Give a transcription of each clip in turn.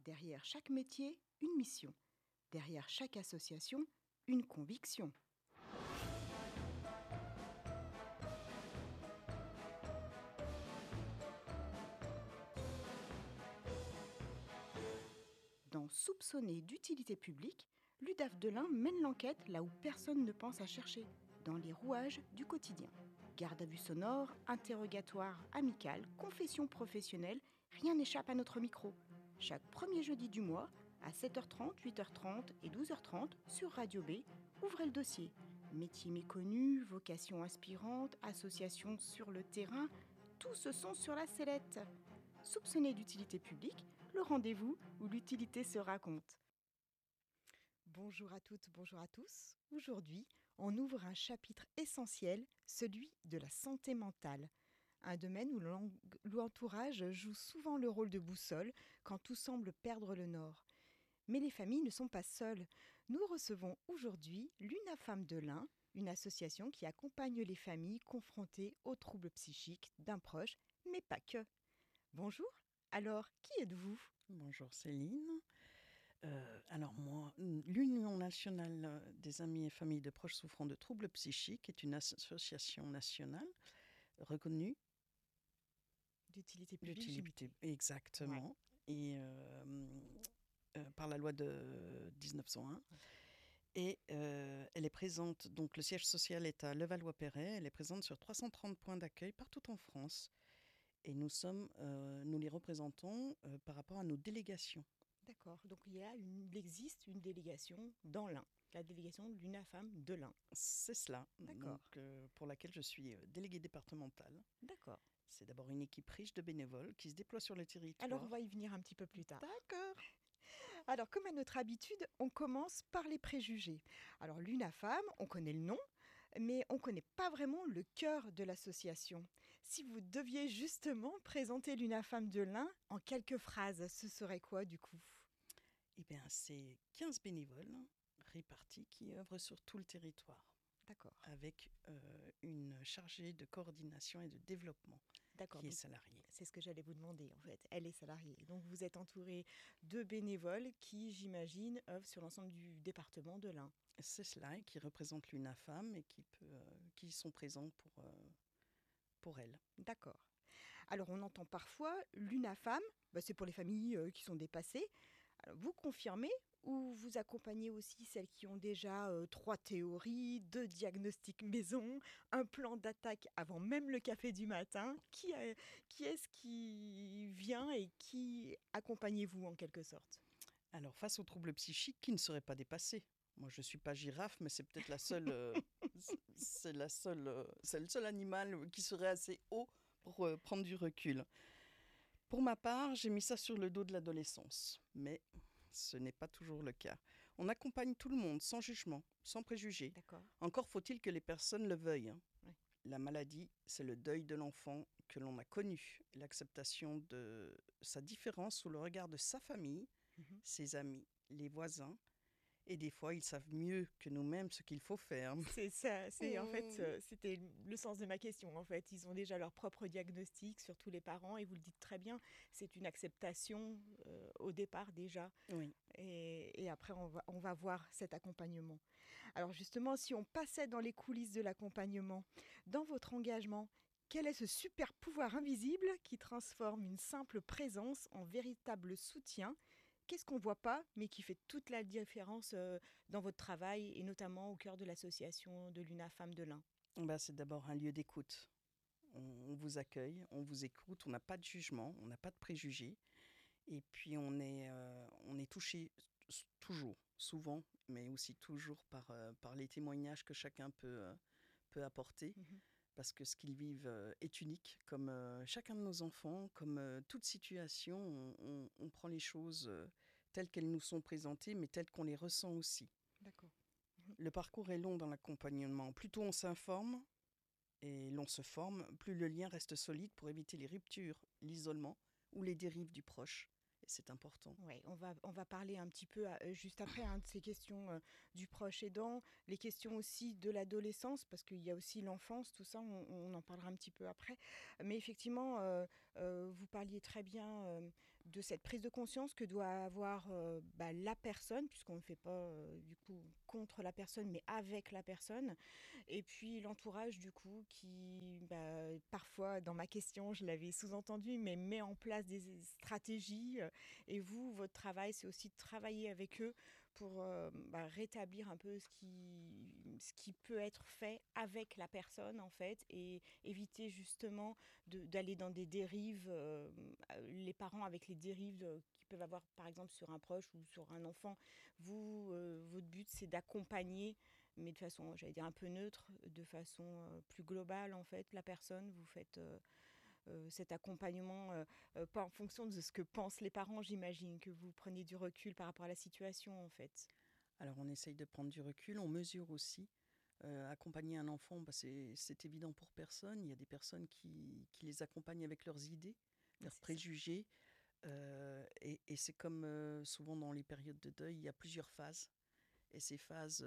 Derrière chaque métier, une mission. Derrière chaque association, une conviction. Dans Soupçonné d'utilité publique, l'UDAF de l'Ain mène l'enquête là où personne ne pense à chercher, dans les rouages du quotidien. Garde à vue sonore, interrogatoire amical, confession professionnelle, rien n'échappe à notre micro. Chaque premier jeudi du mois, à 7h30, 8h30 et 12h30 sur Radio B, ouvrez le dossier. Métiers méconnus, vocations aspirantes, associations sur le terrain, tous se sont sur la sellette. Soupçonné d'utilité publique, le rendez-vous où l'utilité se raconte. Bonjour à toutes, bonjour à tous. Aujourd'hui, on ouvre un chapitre essentiel, celui de la santé mentale. Un domaine où l'entourage joue souvent le rôle de boussole quand tout semble perdre le nord. Mais les familles ne sont pas seules. Nous recevons aujourd'hui l'UNAFAM de l'Ain, une association qui accompagne les familles confrontées aux troubles psychiques d'un proche, mais pas que. Bonjour, alors qui êtes-vous ? Bonjour Céline. Alors moi, l'Union nationale des amis et familles de proches souffrant de troubles psychiques est une association nationale reconnue D'utilité publique. Exactement. Ouais. Et par la loi de 1901. Et elle est présente, donc le siège social est à Levallois-Perret, elle est présente sur 330 points d'accueil partout en France. Et nous les représentons par rapport à nos délégations. D'accord, donc il existe une délégation dans l'Ain, la délégation de l'UNAFAM de l'Ain. C'est cela, d'accord. Donc, pour laquelle je suis déléguée départementale. D'accord. C'est d'abord une équipe riche de bénévoles qui se déploie sur le territoire. Alors on va y venir un petit peu plus tard. D'accord. Alors comme à notre habitude, on commence par les préjugés. Alors l'UNAFAM, on connaît le nom, mais on ne connaît pas vraiment le cœur de l'association. Si vous deviez justement présenter l'UNAFAM de l'Ain en quelques phrases, ce serait quoi du coup ? Eh bien, c'est 15 bénévoles répartis qui œuvrent sur tout le territoire. D'accord. Avec une chargée de coordination et de développement. D'accord, qui est salariée. C'est ce que j'allais vous demander en fait. Elle est salariée. Donc vous êtes entouré de bénévoles qui, j'imagine, œuvrent sur l'ensemble du département de l'Ain. C'est cela, et qui représentent l'UNAFAM et qui sont présents pour elle. D'accord. Alors on entend parfois l'UNAFAM, c'est pour les familles qui sont dépassées. Alors, vous confirmez ou vous accompagnez aussi celles qui ont déjà 3 théories, 2 diagnostics maison, un plan d'attaque avant même le café du matin ? Qui est-ce qui vient et qui accompagnez-vous en quelque sorte ? Alors, face aux troubles psychiques, qui ne seraient pas dépassés ? Moi, je ne suis pas girafe, mais c'est peut-être la seule, c'est le seul animal qui serait assez haut pour prendre du recul. Pour ma part, j'ai mis ça sur le dos de l'adolescence, mais ce n'est pas toujours le cas. On accompagne tout le monde, sans jugement, sans préjugés. D'accord. Encore faut-il que les personnes le veuillent. Oui. La maladie, c'est le deuil de l'enfant que l'on a connu, l'acceptation de sa différence sous le regard de sa famille, ses amis, les voisins. Et des fois, ils savent mieux que nous-mêmes ce qu'il faut faire. C'est ça, en fait, c'était le sens de ma question. En fait, ils ont déjà leur propre diagnostic, surtout les parents, et vous le dites très bien, c'est une acceptation au départ déjà. Oui. Et après, on va voir cet accompagnement. Alors justement, si on passait dans les coulisses de l'accompagnement, dans votre engagement, quel est ce super pouvoir invisible qui transforme une simple présence en véritable soutien ? Qu'est-ce qu'on ne voit pas, mais qui fait toute la différence dans votre travail, et notamment au cœur de l'association de l'UNAFAM de l'Ain ? C'est d'abord un lieu d'écoute. On vous accueille, on vous écoute, on n'a pas de jugement, on n'a pas de préjugés. Et puis on est touché toujours, souvent, mais aussi toujours par les témoignages que chacun peut apporter. Parce que ce qu'ils vivent est unique, comme chacun de nos enfants, comme toute situation, on prend les choses telles qu'elles nous sont présentées, mais telles qu'on les ressent aussi. D'accord. Le parcours est long dans l'accompagnement. Plus tôt on s'informe et l'on se forme, plus le lien reste solide pour éviter les ruptures, l'isolement ou les dérives du proche. Et c'est important. Oui, on va parler un petit peu juste après de ces questions du proche aidant, les questions aussi de l'adolescence, parce qu'il y a aussi l'enfance, tout ça, on en parlera un petit peu après. Mais effectivement, vous parliez très bien de cette prise de conscience que doit avoir la personne, puisqu'on ne fait pas du coup contre la personne, mais avec la personne, et puis l'entourage du coup qui, parfois dans ma question, je l'avais sous-entendu, mais met en place des stratégies. Et vous, votre travail, c'est aussi de travailler avec eux pour rétablir un peu ce qui peut être fait avec la personne en fait, et éviter justement d'aller dans des dérives, les parents avec les dérives qu'ils peuvent avoir par exemple sur un proche ou sur un enfant. Vous, votre but c'est d'accompagner, mais de façon, j'allais dire un peu neutre, de façon plus globale en fait, la personne. Vous faites cet accompagnement, pas en fonction de ce que pensent les parents, j'imagine, que vous prenez du recul par rapport à la situation en fait. Alors on essaye de prendre du recul, on mesure aussi. Accompagner un enfant, c'est évident pour personne. Il y a des personnes qui les accompagnent avec leurs idées, Ouais, leurs c'est ça. préjugés. Et c'est comme souvent dans les périodes de deuil, il y a plusieurs phases. Et ces phases,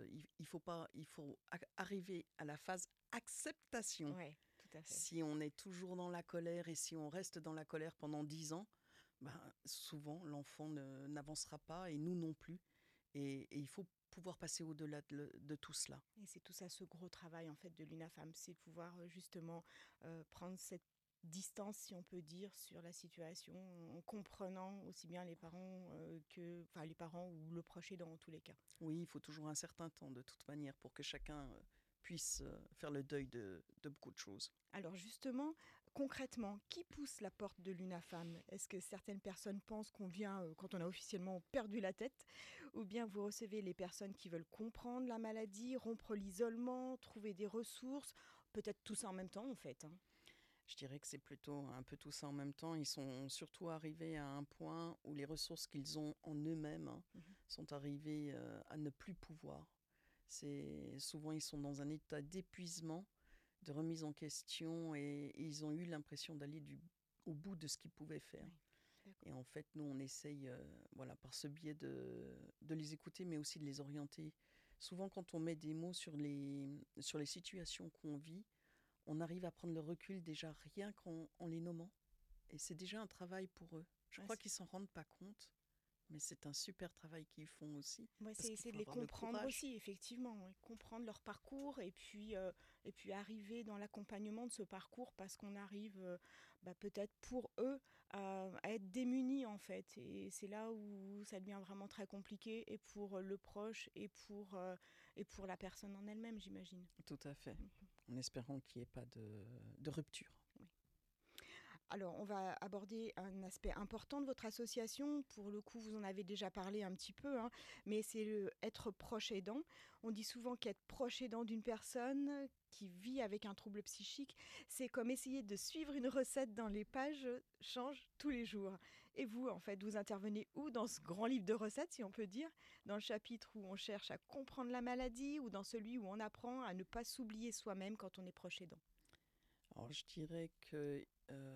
il faut arriver à la phase acceptation. Ouais, tout à fait. Si on est toujours dans la colère et si on reste dans la colère pendant 10 ans, souvent l'enfant n'avancera pas et nous non plus. Et il faut pouvoir passer au-delà de tout cela. Et c'est tout ça, ce gros travail en fait de l'UNAFAM, c'est pouvoir justement prendre cette distance, si on peut dire, sur la situation, en comprenant aussi bien les parents enfin les parents ou le proche aidant en tous les cas. Oui, il faut toujours un certain temps de toute manière pour que chacun puisse faire le deuil de beaucoup de choses. Alors justement, concrètement, qui pousse la porte de l'UNAFAM? Est-ce que certaines personnes pensent qu'on vient quand on a officiellement perdu la tête? Ou bien vous recevez les personnes qui veulent comprendre la maladie, rompre l'isolement, trouver des ressources, peut-être tout ça en même temps en fait, hein? Je dirais que c'est plutôt un peu tout ça en même temps. Ils sont surtout arrivés à un point où les ressources qu'ils ont en eux-mêmes Mhm. sont arrivées à ne plus pouvoir. Souvent ils sont dans un état d'épuisement, de remise en question et ils ont eu l'impression d'aller au bout de ce qu'ils pouvaient faire. Oui, d'accord. Et en fait, nous, on essaye, voilà, par ce biais de les écouter, mais aussi de les orienter. Souvent, quand on met des mots sur les situations qu'on vit, on arrive à prendre le recul déjà rien qu'en les nommant. Et c'est déjà un travail pour eux. Je Ouais, crois qu'ils s'en rendent pas compte, mais c'est un super travail qu'ils font aussi, ouais, parce c'est qu'il essayer de faut les avoir le comprendre courage. aussi, effectivement, ouais. Comprendre leur parcours et puis arriver dans l'accompagnement de ce parcours parce qu'on arrive peut-être pour eux à être démunis en fait. Et c'est là où ça devient vraiment très compliqué et pour le proche et pour la personne en elle-même, j'imagine. Tout à fait, Mhm. en espérant qu'il n'y ait pas de rupture. Oui. Alors, on va aborder un aspect important de votre association. Pour le coup, vous en avez déjà parlé un petit peu, hein, mais c'est être proche aidant. On dit souvent qu'être proche aidant d'une personne qui vit avec un trouble psychique, c'est comme essayer de suivre une recette dans les pages changent tous les jours. Et vous, en fait, vous intervenez où dans ce grand livre de recettes, si on peut dire, dans le chapitre où on cherche à comprendre la maladie ou dans celui où on apprend à ne pas s'oublier soi-même quand on est proche aidant? Alors, je dirais que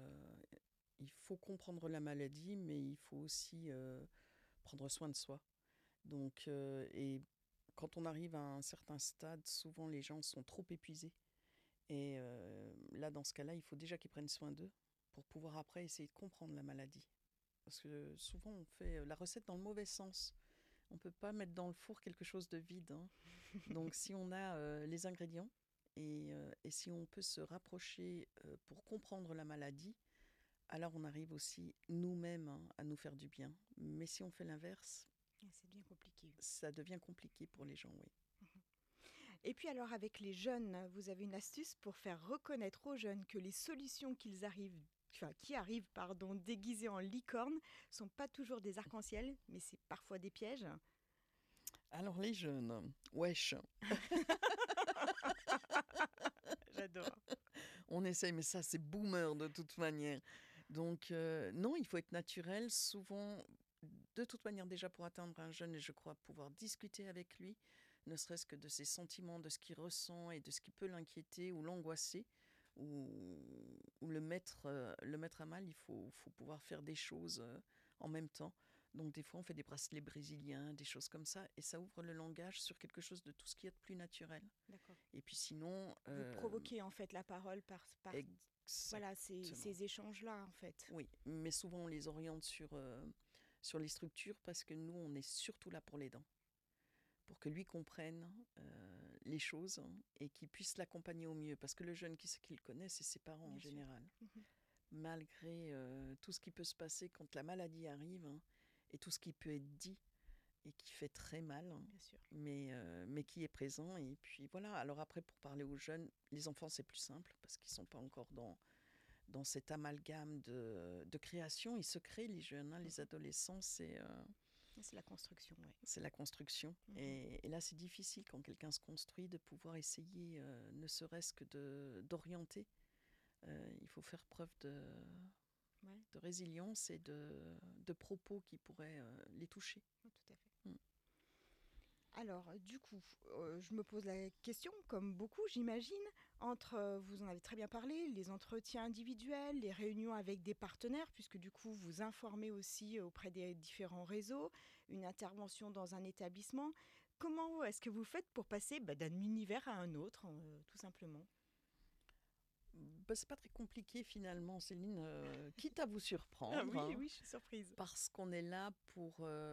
il faut comprendre la maladie, mais il faut aussi prendre soin de soi. Donc, et quand on arrive à un certain stade, souvent les gens sont trop épuisés. Et là, dans ce cas-là, il faut déjà qu'ils prennent soin d'eux pour pouvoir après essayer de comprendre la maladie. Parce que souvent, on fait la recette dans le mauvais sens. On ne peut pas mettre dans le four quelque chose de vide, hein. Donc, si on a les ingrédients et si on peut se rapprocher pour comprendre la maladie, alors on arrive aussi nous-mêmes à nous faire du bien. Mais si on fait l'inverse, C'est bien compliqué. ça devient compliqué pour les gens, oui. Et puis alors avec les jeunes, vous avez une astuce pour faire reconnaître aux jeunes que les solutions qui arrivent déguisées en licorne sont pas toujours des arcs-en-ciel, mais c'est parfois des pièges. Alors les jeunes, wesh, J'adore. on essaye, mais ça c'est boomer de toute manière. Donc non, il faut être naturel. Souvent, de toute manière, déjà pour atteindre un jeune, je crois pouvoir discuter avec lui, ne serait-ce que de ses sentiments, de ce qu'il ressent et de ce qui peut l'inquiéter ou l'angoisser, ou le mettre à mal, faut pouvoir faire des choses en même temps. Donc des fois, on fait des bracelets brésiliens, des choses comme ça, et ça ouvre le langage sur quelque chose de tout ce qui est de plus naturel. D'accord. Et puis sinon, Vous provoquez en fait la parole par Voilà, ces échanges-là, en fait. Oui, mais souvent on les oriente sur les structures parce que nous, on est surtout là pour l'aidant, pour que lui comprenne les choses et qu'il puisse l'accompagner au mieux. Parce que le jeune, qui c'est qu'il connaît, c'est ses parents en Bien sûr. général. Mhm. Malgré tout ce qui peut se passer quand la maladie arrive et tout ce qui peut être dit et qui fait très mal, Bien sûr. mais qui est présent. Et puis voilà, alors après, pour parler aux jeunes, les enfants, c'est plus simple parce qu'ils ne sont pas encore dans cet amalgame de création. Ils se créent, les jeunes, les adolescents, C'est la construction, oui. c'est la construction. Et là, c'est difficile quand quelqu'un se construit de pouvoir essayer, ne serait-ce que d'orienter. Il faut faire preuve de résilience et de propos qui pourraient les toucher. Oui, tout à fait. Alors, du coup, je me pose la question, comme beaucoup, j'imagine, entre, vous en avez très bien parlé, les entretiens individuels, les réunions avec des partenaires, puisque du coup, vous informez aussi auprès des différents réseaux, une intervention dans un établissement. Comment est-ce que vous faites pour passer d'un univers à un autre, tout simplement? C'est pas très compliqué finalement, Céline, quitte à vous Ah surprendre, oui, oui, je suis surprise. parce qu'on est là pour...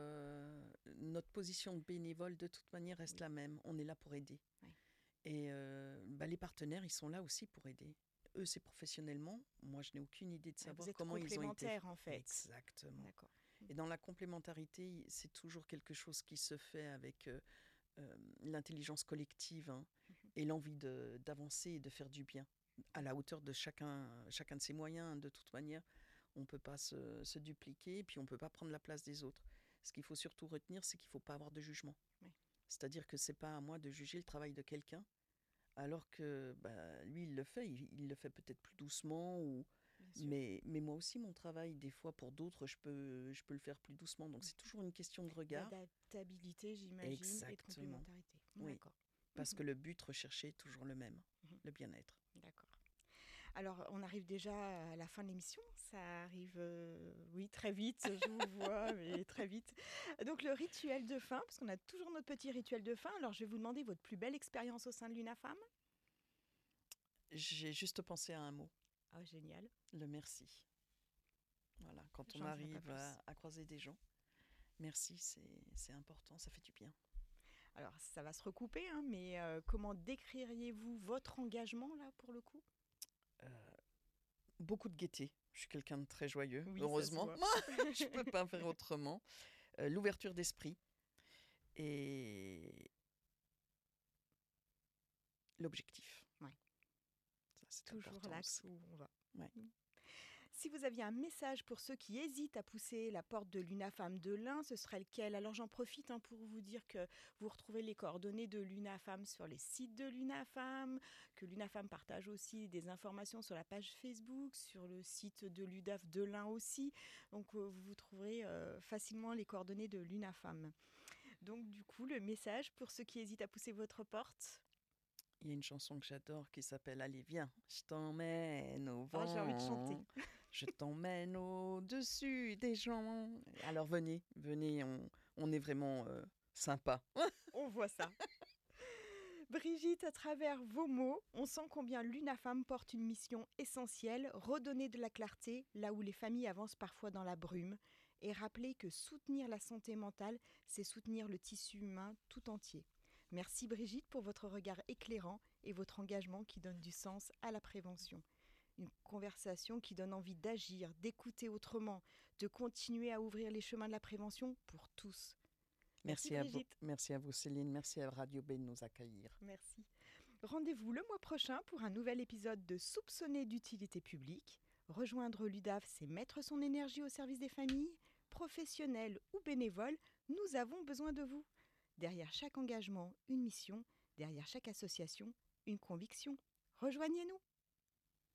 notre position de bénévole, de toute manière, reste la même. On est là pour aider. Ouais. Et les partenaires, ils sont là aussi pour aider. Eux, c'est professionnellement. Moi, je n'ai aucune idée de savoir Vous êtes comment ils ont été. complémentaires, en fait. Exactement. D'accord. Et dans la complémentarité, c'est toujours quelque chose qui se fait avec l'intelligence collective et l'envie d'avancer et de faire du bien à la hauteur de chacun de ses moyens. De toute manière, on ne peut pas se dupliquer et puis on ne peut pas prendre la place des autres. Ce qu'il faut surtout retenir, c'est qu'il ne faut pas avoir de jugement. Oui. C'est-à-dire que ce n'est pas à moi de juger le travail de quelqu'un, alors que lui, il le fait. Il le fait peut-être plus doucement mais moi aussi, mon travail, des fois, pour d'autres, je peux le faire plus doucement. Donc, c'est toujours une question de regard. D'adaptabilité, j'imagine, Exactement. et de complémentarité. Oui. D'accord. Parce que le but recherché est toujours le même, le bien-être. D'accord. Alors, on arrive déjà à la fin de l'émission. Ça arrive, oui, très vite, je vous vois, mais très vite. Donc, le rituel de fin, parce qu'on a toujours notre petit rituel de fin. Alors, je vais vous demander votre plus belle expérience au sein de l'UNAFAM. J'ai juste pensé à un mot. Ah, génial. Le merci. Voilà, quand on arrive à croiser des gens, merci, c'est important, ça fait du bien. Alors, ça va se recouper, mais comment décririez-vous votre engagement, là, pour le coup? Beaucoup de gaieté. Je suis quelqu'un de très joyeux, oui, heureusement. Je ne peux pas faire autrement. L'ouverture d'esprit et l'objectif. Ouais. Ça, c'est toujours l'axe où on va. Ouais. Si vous aviez un message pour ceux qui hésitent à pousser la porte de l'UNAFAM de l'Ain, ce serait lequel? Alors j'en profite pour vous dire que vous retrouvez les coordonnées de l'UNAFAM sur les sites de l'UNAFAM, que l'UNAFAM partage aussi des informations sur la page Facebook, sur le site de l'UDAF de l'Ain aussi. Donc vous trouverez facilement les coordonnées de l'UNAFAM. Donc du coup, le message pour ceux qui hésitent à pousser votre porte? Il y a une chanson que j'adore qui s'appelle « Allez, viens, je t'emmène au vent ». Ah, j'ai envie de chanter. Je t'emmène au-dessus des gens. Alors venez, on est vraiment sympa. On voit ça. Brigitte, à travers vos mots, on sent combien l'UNAFAM porte une mission essentielle, redonner de la clarté là où les familles avancent parfois dans la brume, et rappeler que soutenir la santé mentale, c'est soutenir le tissu humain tout entier. Merci Brigitte pour votre regard éclairant et votre engagement qui donne du sens à la prévention. Une conversation qui donne envie d'agir, d'écouter autrement, de continuer à ouvrir les chemins de la prévention pour tous. Merci à vous. Merci à vous Céline, merci à Radio B de nous accueillir. Merci. Rendez-vous le mois prochain pour un nouvel épisode de Soupçonné d'utilité publique. Rejoindre l'UDAF, c'est mettre son énergie au service des familles. Professionnels ou bénévoles, nous avons besoin de vous. Derrière chaque engagement, une mission. Derrière chaque association, une conviction. Rejoignez-nous.